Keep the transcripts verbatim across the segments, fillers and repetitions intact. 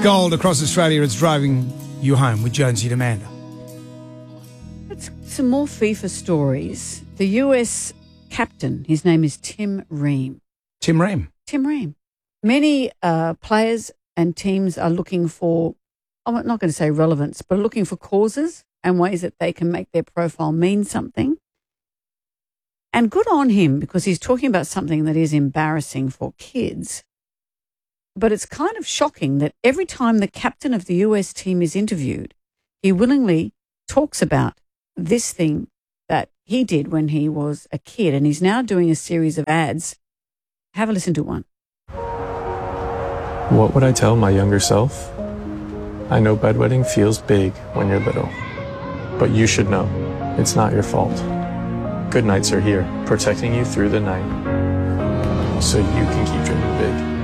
Gold across Australia. It's driving you home with Jonesy and Amanda. Let's some more FIFA stories. The U S captain, his name is Tim Ream. Tim Ream. Tim Ream. Many uh, players and teams are looking for, I'm not going to say relevance, but looking for causes and ways that they can make their profile mean something. And good on him, because he's talking about something that is embarrassing for kids. But it's kind of shocking that every time the captain of the U S team is interviewed, he willingly talks about this thing that he did when he was a kid. And he's now doing a series of ads. Have a listen to one. What would I tell my younger self? I know bedwetting feels big when you're little, but you should know it's not your fault. Good nights are here, protecting you through the night, so you can keep dreaming big.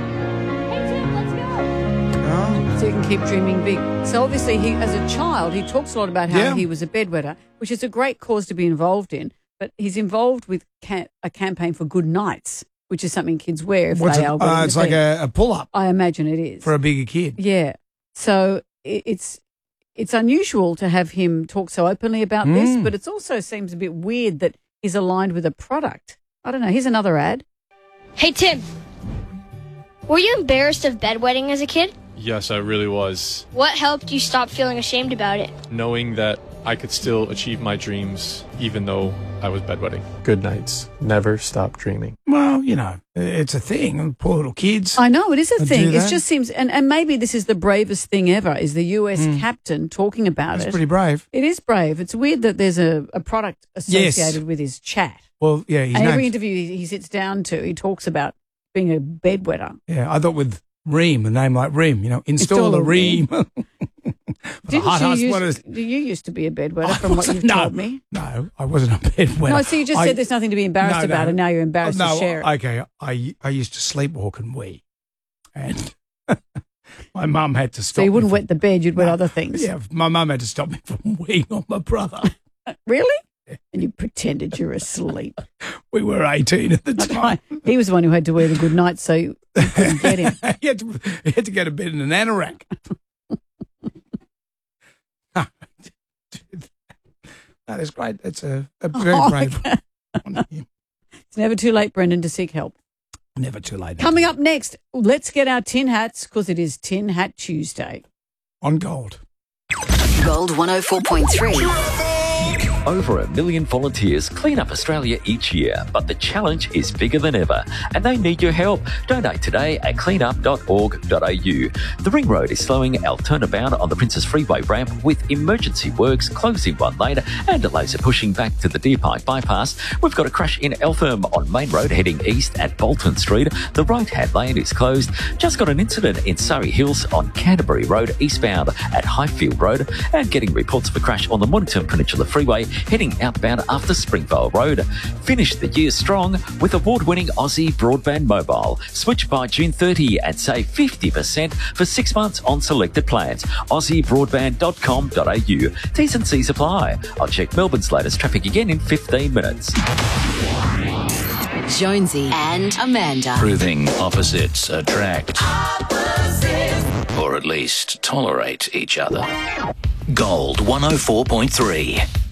So you can keep dreaming big. So obviously, he, as a child, he talks a lot about how Yeah. he was a bedwetter, which is a great cause to be involved in. But he's involved with ca- a campaign for good nights, which is something kids wear if What's they it? are wetting Uh, the it's like bed. a, a pull-up I imagine it is. for a bigger kid. Yeah. So it, it's it's unusual to have him talk so openly about this, Mm. but it also seems a bit weird that he's aligned with a product. I don't know. Here's another ad. Hey, Tim. Were you embarrassed of bedwetting as a kid? Yes, I really was. What helped you stop feeling ashamed about it? Knowing that I could still achieve my dreams even though I was bedwetting. Good nights. Never stop dreaming. Well, you know, it's a thing. Poor little kids. I know, it is a They thing. do It that. just seems, and, and maybe this is the bravest thing ever, is the U S Mm. captain talking about That's it. pretty brave. It is brave. It's weird that there's a, a product associated with his chat. Well, yeah, he's And every named- interview he, he sits down to, he talks about being a bedwetter. Yeah, I thought with Ream, a name like Ream, you know, install, Install the a Ream. Didn't hot you house, used, what is- you used to be a bedwetter I from what wasn't- you've no, told me? No, I wasn't a bedwetter. No, so you just I- said there's nothing to be embarrassed no, about, no. and now you're embarrassed Oh, no, to share it. Okay, I I used to sleepwalk and wee, and my mum had to stop. So you me wouldn't from- wet the bed, you'd wet No, other things. Yeah, my mum had to stop me from weeing on my brother. Really? And you pretended you were asleep. We were eighteen at the time. He was the one who had to wear the good night, so you couldn't get him. he, had to, he had to go to bed in an anorak. No, that's great. That's a, a very Oh, brave okay. on him. It's never too late, Brendan, to seek help. Never too late. Coming up next, let's get our tin hats, because it is Tin Hat Tuesday. On Gold. Gold one oh four point three. Over a million volunteers clean up Australia each year, but the challenge is bigger than ever, and they need your help. Donate today at cleanup dot org dot a u. The Ring Road is slowing our turnabout on the Princess Freeway ramp with emergency works closing one lane and delays are pushing back to the Deer Park bypass. We've got a crash in Eltham on Main Road heading east at Bolton Street. The right-hand lane is closed. Just got an incident in Surrey Hills on Canterbury Road eastbound at Highfield Road, and getting reports of a crash on the Mornington Peninsula Freeway heading outbound after Springvale Road. Finish the year strong with award-winning Aussie Broadband Mobile. Switch by June thirtieth and save fifty percent for six months on selected plans. aussie broadband dot com dot a u. T's and C's apply. I'll check Melbourne's latest traffic again in fifteen minutes. Jonesy and Amanda. Proving opposites attract. Or at least tolerate each other. Gold one oh four point three.